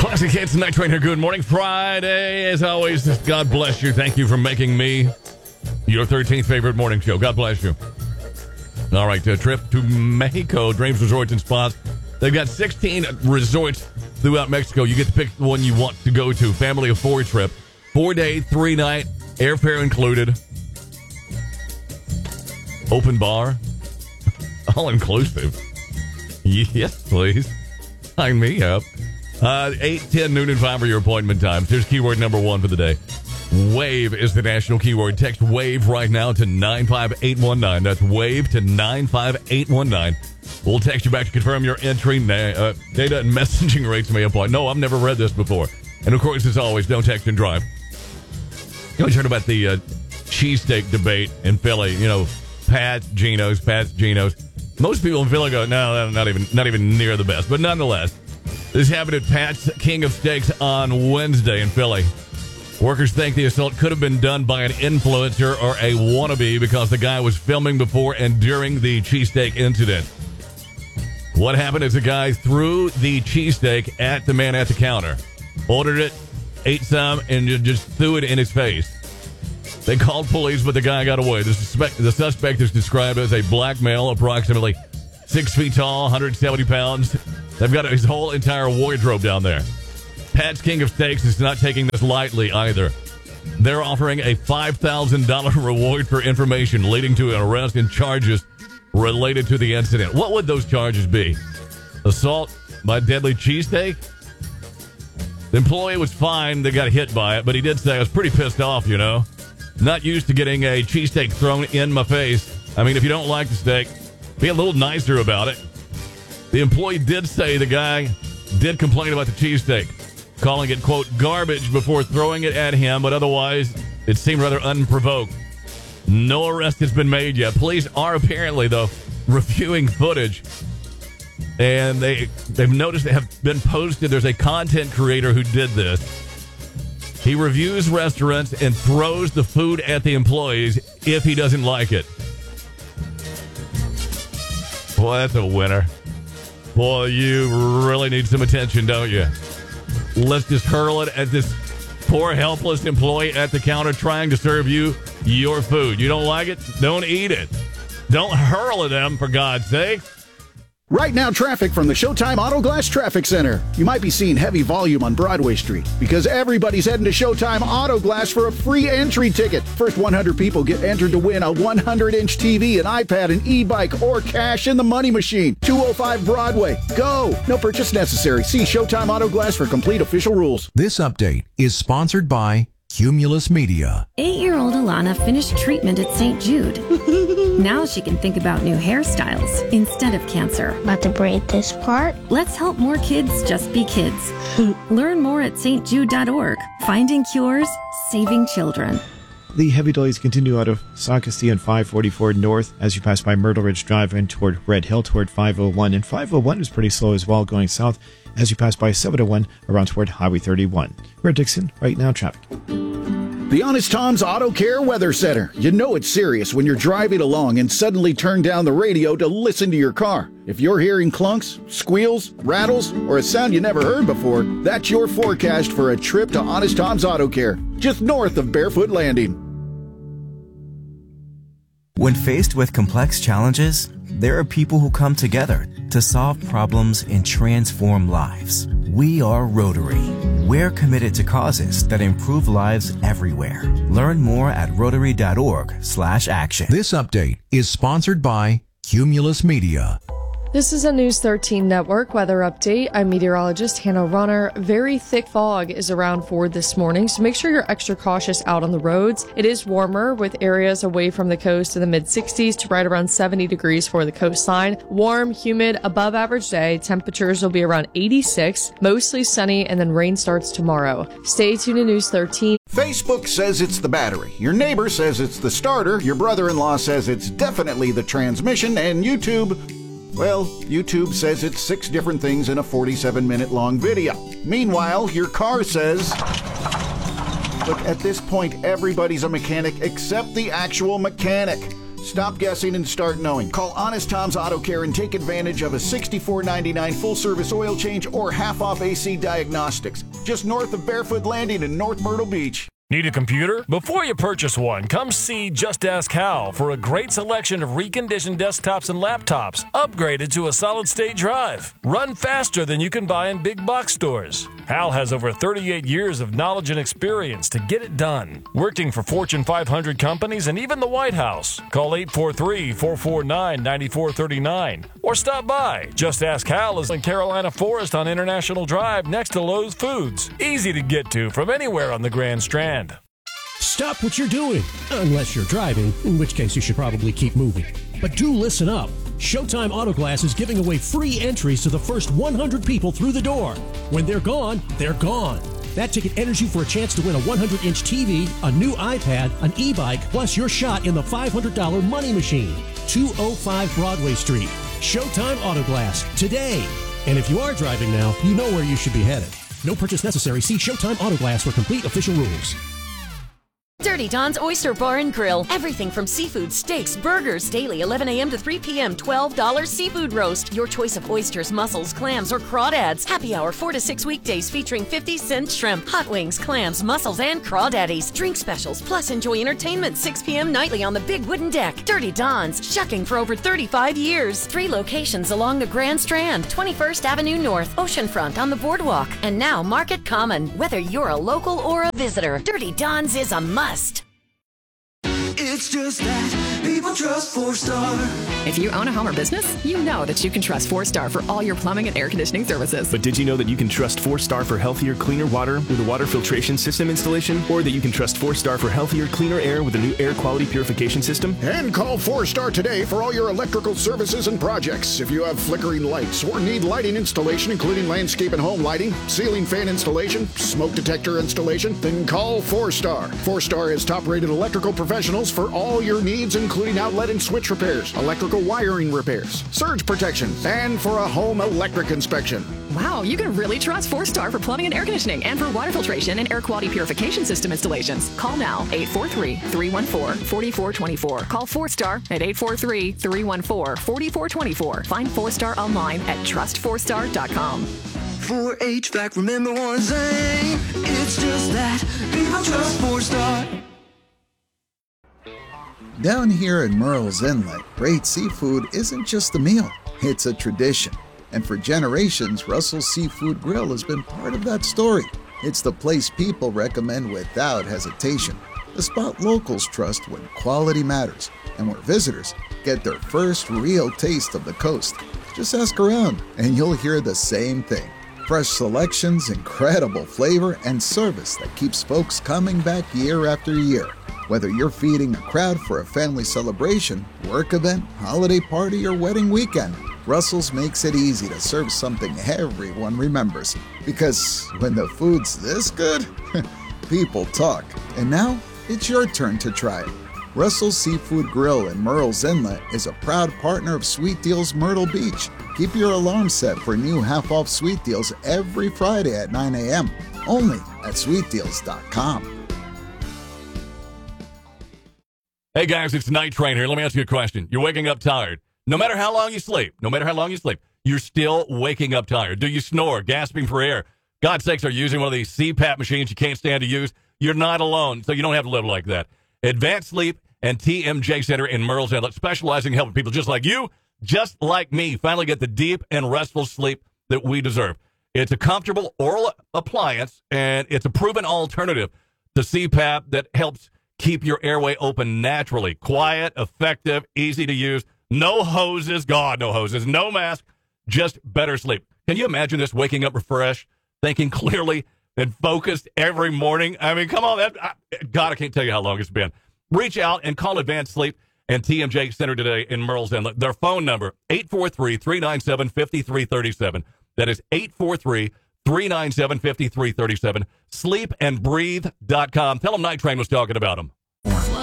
Classic Hits, Night Train here. Good morning. Friday, as always. God bless you. Thank you for making me your 13th favorite morning show. God bless you. All right, trip to Mexico, Dreams Resorts and Spas. They've got 16 resorts throughout Mexico. You get to pick the one you want to go to. Family of 4 trip. 4-day, 3-night, airfare included. Open bar. All inclusive. Yes, please. Sign me up. 8, 10, noon, and 5 are your appointment times. Here's keyword number 1 for the day. WAVE is the national keyword. Text WAVE right now to 95819. That's WAVE to 95819. We'll text you back to confirm your entry. Data and messaging rates may apply. No, I've never read this before. And of course, as always, don't text and drive. You know, heard about the cheesesteak debate in Philly. You know, Pat's, Geno's. Most people in Philly go, no, not even near the best. But nonetheless, this happened at Pat's King of Steaks on Wednesday in Philly. Workers think the assault could have been done by an influencer or a wannabe because the guy was filming before and during the cheesesteak incident. What happened is the guy threw the cheesesteak at the man at the counter, ordered it, ate some, and just threw it in his face. They called police, but the guy got away. The suspect is described as a black male, approximately 6 feet tall, 170 pounds. They've got his whole entire wardrobe down there. Pat's King of Steaks is not taking this lightly either. They're offering a $5,000 reward for information leading to an arrest and charges related to the incident. What would those charges be? Assault by deadly cheesesteak? The employee was fine. They got hit by it, but he did say, I was pretty pissed off, you know. Not used to getting a cheesesteak thrown in my face. I mean, if you don't like the steak, be a little nicer about it. The employee did say the guy did complain about the cheesesteak, calling it, quote, garbage before throwing it at him, but otherwise it seemed rather unprovoked. No arrest has been made yet. Police are apparently, though, reviewing footage, and they've noticed they have been posted. There's a content creator who did this. He reviews restaurants and throws the food at the employees if he doesn't like it. Boy, that's a winner. Boy, you really need some attention, don't you? Let's just hurl it at this poor, helpless employee at the counter trying to serve you your food. You don't like it? Don't eat it. Don't hurl at them, for God's sake. Right now, traffic from the Showtime Auto Glass Traffic Center. You might be seeing heavy volume on Broadway Street because everybody's heading to Showtime Auto Glass for a free entry ticket. First 100 people get entered to win a 100-inch TV, an iPad, an e-bike, or cash in the money machine. 205 Broadway. Go! No purchase necessary. See Showtime Auto Glass for complete official rules. This update is sponsored by Cumulus Media. 8-year-old Alana finished treatment at St. Jude. Now she can think about new hairstyles instead of cancer. About to braid this part? Let's help more kids just be kids. Learn more at stjude.org. Finding cures, saving children. The heavy delays continue out of Socastee and 544 north as you pass by Myrtle Ridge Drive and toward Red Hill toward 501. And 501 is pretty slow as well going south as you pass by 701 around toward Highway 31. We're at Dixon, right now traffic. The Honest Tom's Auto Care Weather Center. You know it's serious when you're driving along and suddenly turn down the radio to listen to your car. If you're hearing clunks, squeals, rattles, or a sound you never heard before, that's your forecast for a trip to Honest Tom's Auto Care, just north of Barefoot Landing. When faced with complex challenges, there are people who come together to solve problems and transform lives. We are Rotary. We're committed to causes that improve lives everywhere. Learn more at Rotary.org/action. This update is sponsored by Cumulus Media. This is a News 13 Network weather update. I'm meteorologist Hannah Runner. Very thick fog is around Ford this morning, so make sure you're extra cautious out on the roads. It is warmer with areas away from the coast in the mid-60s to right around 70 degrees for the coastline. Warm, humid, above average day. Temperatures will be around 86, mostly sunny, and then rain starts tomorrow. Stay tuned to News 13. Facebook says it's the battery. Your neighbor says it's the starter. Your brother-in-law says it's definitely the transmission. And YouTube... well, YouTube says it's 6 different things in a 47-minute long video. Meanwhile, your car says... look, at this point, everybody's a mechanic except the actual mechanic. Stop guessing and start knowing. Call Honest Tom's Auto Care and take advantage of a $64.99 full-service oil change or half-off AC diagnostics. Just north of Barefoot Landing in North Myrtle Beach. Need a computer? Before you purchase one, come see Just Ask Hal for a great selection of reconditioned desktops and laptops, upgraded to a solid-state drive. Run faster than you can buy in big box stores. Hal has over 38 years of knowledge and experience to get it done, working for Fortune 500 companies and even the White House. Call 843-449-9439 or stop by. Just Ask Hal is in Carolina Forest on International Drive next to Lowe's Foods. Easy to get to from anywhere on the Grand Strand. Stop what you're doing, unless you're driving, in which case you should probably keep moving. But do listen up. Showtime Auto Glass is giving away free entries to the first 100 people through the door. When they're gone, they're gone. That ticket enters you for a chance to win a 100-inch TV, a new iPad, an e-bike, plus your shot in the $500 money machine. 205 Broadway Street. Showtime Auto Glass, today. And if you are driving now, you know where you should be headed. No purchase necessary. See Showtime Auto Glass for complete official rules. Dirty Don's Oyster Bar and Grill. Everything from seafood, steaks, burgers, daily 11 a.m. to 3 p.m. $12 seafood roast. Your choice of oysters, mussels, clams, or crawdads. Happy hour 4 to 6 weekdays featuring 50-cent shrimp, hot wings, clams, mussels, and crawdaddies. Drink specials, plus enjoy entertainment 6 p.m. nightly on the big wooden deck. Dirty Don's, shucking for over 35 years. 3 locations along the Grand Strand, 21st Avenue North, Oceanfront on the Boardwalk, and now Market Common. Whether you're a local or a visitor, Dirty Don's is a must. It's just that people trust 4-Star. If you own a home or business, you know that you can trust 4-Star for all your plumbing and air conditioning services. But did you know that you can trust 4-Star for healthier, cleaner water with a water filtration system installation? Or that you can trust 4-Star for healthier, cleaner air with a new air quality purification system? And call 4-Star today for all your electrical services and projects. If you have flickering lights or need lighting installation, including landscape and home lighting, ceiling fan installation, smoke detector installation, then call 4-Star. 4-Star is top-rated electrical professionals for all your needs, including outlet and switch repairs, electrical wiring repairs, surge protection, and for a home electric inspection. Wow, you can really trust 4-Star for plumbing and air conditioning and for water filtration and air quality purification system installations. Call now, 843-314-4424. Call 4-Star at 843-314-4424. Find 4-Star online at trust4star.com. For HVAC, remember one thing, it's just that people trust 4-Star. Down here in Murrells Inlet, great seafood isn't just a meal, it's a tradition. And for generations, Russell's Seafood Grill has been part of that story. It's the place people recommend without hesitation, the spot locals trust when quality matters, and where visitors get their first real taste of the coast. Just ask around, and you'll hear the same thing. Fresh selections, incredible flavor, and service that keeps folks coming back year after year. Whether you're feeding a crowd for a family celebration, work event, holiday party, or wedding weekend, Russell's makes it easy to serve something everyone remembers. Because when the food's this good, people talk. And now, it's your turn to try it. Russell's Seafood Grill in Murrells Inlet is a proud partner of Sweet Deals Myrtle Beach. Keep your alarm set for new half-off Sweet Deals every Friday at 9 a.m. Only at sweetdeals.com. Hey guys, it's Night Train here. Let me ask you a question. You're waking up tired. No matter how long you sleep, you're still waking up tired. Do you snore, gasping for air? God's sakes, are you using one of these CPAP machines you can't stand to use? You're not alone, so you don't have to live like that. Advanced Sleep and TMJ Center in Murrells Inlet, specializing in helping people just like you, just like me, finally get the deep and restful sleep that we deserve. It's a comfortable oral appliance, and it's a proven alternative to CPAP that helps keep your airway open naturally. Quiet, effective, easy to use. No hoses. no hoses. No mask. Just better sleep. Can you imagine this, waking up refreshed, thinking clearly, and focused every morning? I mean, come on. God, I can't tell you how long it's been. Reach out and call Advanced Sleep and TMJ Center today in Murrells Inlet. Their phone number, 843-397-5337. That is 843-397-5337. Sleepandbreathe.com. Tell them Night Train was talking about them.